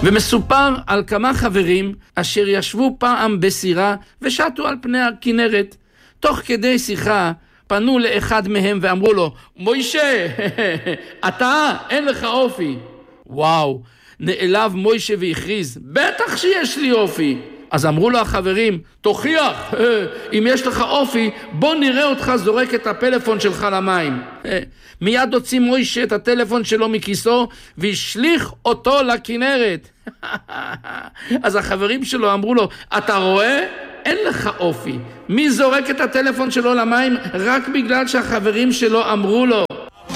ומסופר על כמה חברים אשר ישבו פעם בסירה ושטו על פני הכנרת. תוך כדי שיחה פנו לאחד מהם ואמרו לו, מוישה, אתה אין לך אופי. וואו, נעלב מוישה והכריז, בטח שיש לי אופי. אז אמרו לו החברים, תוכיח, אם יש לך אופי, בוא נראה אותך זורק את הפלאפון שלך למים. מיד הוציא מוישה את הטלפון שלו מכיסו, והשליך אותו לכנרת. אז החברים שלו אמרו לו, אתה רואה? אין לך אופי. מי זורק את הטלפון שלו למים? רק בגלל שהחברים שלו אמרו לו.